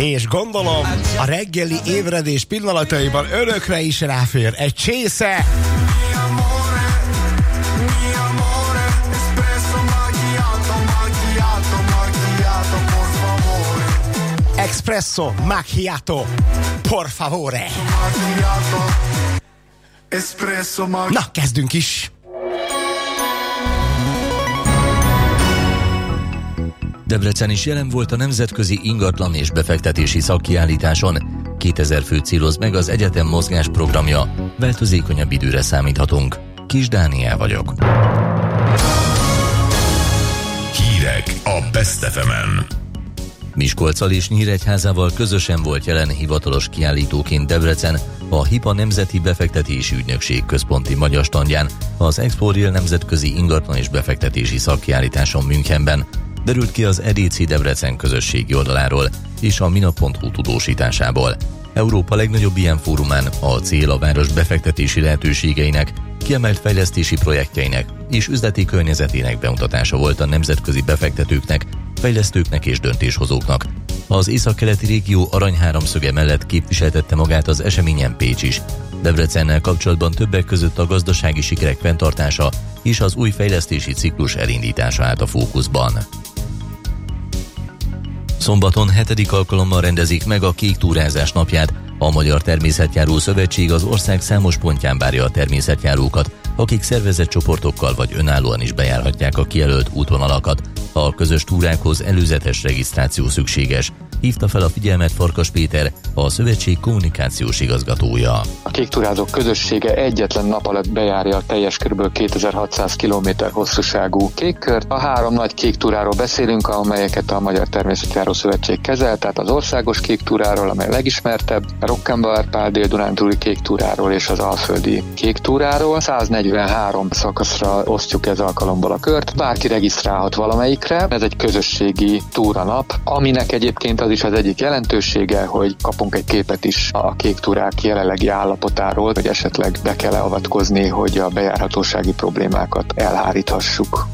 És gondolom, a reggeli ébredés pillanataiban önökre is ráfér egy csésze. Espresso macchiato, por favore. Na, kezdünk is. Debrecen is jelen volt a nemzetközi ingatlan és befektetési szakkiállításon. 2000 fő céloz meg az egyetem mozgásprogramja. Változékonyabb időre számíthatunk. Kis Dániel vagyok. Hírek a Best FM-en. Miskolccal és Nyíregyházával közösen volt jelen hivatalos kiállítóként Debrecen a HIPA Nemzeti Befektetési Ügynökség központi magyar standján, az Expo-Real nemzetközi ingatlan és befektetési szakkiállításon Münchenben. Derült ki az EDC Debrecen közösségi oldaláról és a Mina.hu tudósításából. Európa legnagyobb ilyen fórumán a cél a város befektetési lehetőségeinek, kiemelt fejlesztési projektjeinek és üzleti környezetének bemutatása volt a nemzetközi befektetőknek, fejlesztőknek és döntéshozóknak. Az északkeleti régió aranyháromszöge mellett képviseltette magát az eseményen Pécs is. Debrecennel kapcsolatban többek között a gazdasági sikerek fenntartása és az új fejlesztési ciklus elindítása állt a fókuszban. Szombaton 7. alkalommal rendezik meg a Kék túrázás napját. A Magyar Természetjáró Szövetség az ország számos pontján várja a természetjárókat, akik szervezett csoportokkal vagy önállóan is bejárhatják a kijelölt útvonalakat. A közös túrákhoz előzetes regisztráció szükséges. Hívta fel a figyelmet Farkas Péter, a szövetség kommunikációs igazgatója. A kéktúrázók közössége egyetlen nap alatt bejárja a teljes kb. 2600 km hosszúságú kékkört. A 3 nagy kéktúráról beszélünk, amelyeket a Magyar Természetjáró Szövetség kezel, tehát az országos kéktúráról, amely legismertebb, a Rockenbauer-Pál Dél-Dunántúli kéktúráról és az Alföldi kéktúráról. 143 szakaszra osztjuk ez alkalomból a kört. Bárki regisztrálhat valamelyikre. Ez egy közösségi túranap, aminek egyébként az is az egyik jelentősége, hogy kapunk egy képet is a kéktúrák jelenlegi állapotáról, hogy esetleg be kell avatkozni, hogy a bejárhatósági problémákat elháríthassuk.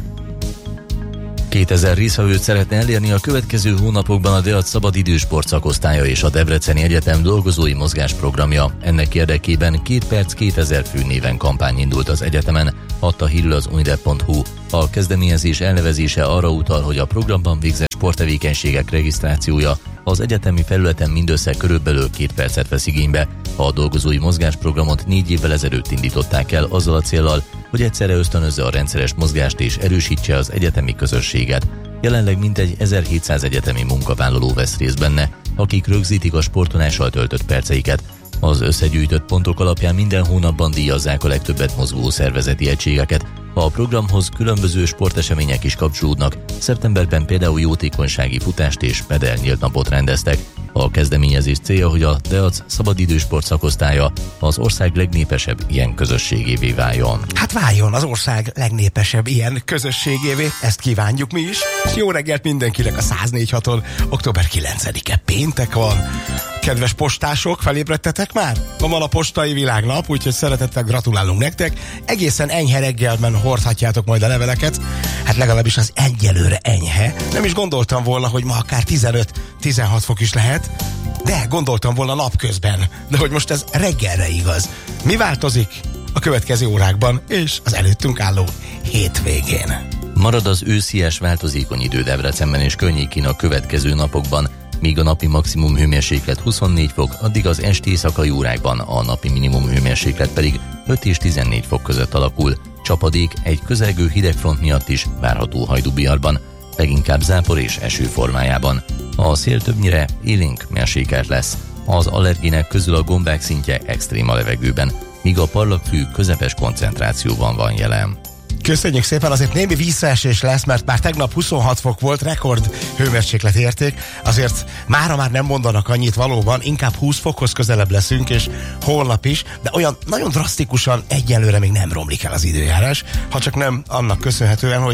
2000 résztvevőt szeretne elérni a következő hónapokban a DEAC szabadidős sportszakosztálya és a Debreceni Egyetem dolgozói mozgásprogramja. Ennek érdekében 2 perc 2000 fő néven kampány indult az egyetemen, adta hírül az unidep.hu. A kezdeményezés elnevezése arra utal, hogy a programban végzett sporttevékenységek regisztrációja az egyetemi felületen mindössze körülbelül 2 percet vesz igénybe. A dolgozói mozgásprogramot 4 évvel ezelőtt indították el azzal a céllal, hogy egyszerre ösztönözze a rendszeres mozgást és erősítse az egyetemi közösséget. Jelenleg mintegy 1700 egyetemi munkavállaló vesz részt benne, akik rögzítik a sportolással töltött perceiket. Az összegyűjtött pontok alapján minden hónapban díjazzák a legtöbbet mozgó szervezeti egységeket. A programhoz különböző sportesemények is kapcsolódnak. Szeptemberben például jótékonysági futást és pedel nyílt napot rendeztek. A kezdeményezés célja, hogy a DEAC szabadidős sportszakosztálya az ország legnépesebb ilyen közösségévé váljon. Hát váljon az ország legnépesebb ilyen közösségévé, ezt kívánjuk mi is. Jó reggelt mindenkinek a 104.6-on, október 9-e péntek van. Kedves postások, felébredtetek már? Ma van a postai világnap, úgyhogy szeretettel gratulálunk nektek. Egészen enyhe reggelben hordhatjátok majd a leveleket. Hát legalábbis az egyelőre enyhe. Nem is gondoltam volna, hogy ma akár 15-16 fok is lehet, de gondoltam volna napközben. De hogy most ez reggelre igaz. Mi változik a következő órákban és az előttünk álló hétvégén? Marad az őszies változékony idő Debrecenben és környékén a következő napokban. Míg a napi maximum hőmérséklet 24 fok, addig az esti éjszakai órákban a napi minimum hőmérséklet pedig 5 és 14 fok között alakul. Csapadék egy közelgő hidegfront miatt is várható Hajdúbiarban, leginkább zápor és eső formájában. A szél többnyire élénk mérsékelt lesz. Az allergének közül a gombák szintje extrém a levegőben, míg a parlagfű közepes koncentrációban van jelen. Köszönjük szépen, azért némi visszaesés lesz, mert már tegnap 26 fok volt, rekord hőmérséklet érték, azért mára már nem mondanak annyit valóban, inkább 20 fokhoz közelebb leszünk, és holnap is, de olyan nagyon drasztikusan egyelőre még nem romlik el az időjárás, ha csak nem annak köszönhetően, hogy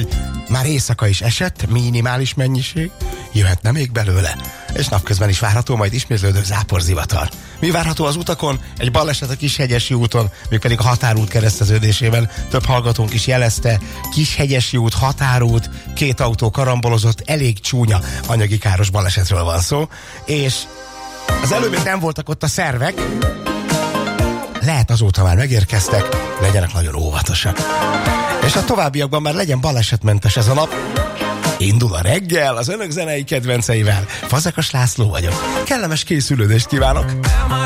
Már éjszaka is esett, minimális mennyiség, jöhetne még belőle. És napközben is várható majd ismétlődő záporzivatar. Mi várható az utakon? Egy baleset a Kishegyesi úton, mégpedig a határút kereszteződésében. Több hallgatónk is jelezte, Kishegyesi út, határút, 2 autó karambolozott, elég csúnya anyagi káros balesetről van szó. És az előbb még nem voltak ott a szervek, lehet azóta már megérkeztek, legyenek nagyon óvatosak. És a továbbiakban már legyen balesetmentes ez a nap. Indul a reggel az önök zenei kedvenceivel. Fazekas László vagyok. Kellemes készülődést kívánok!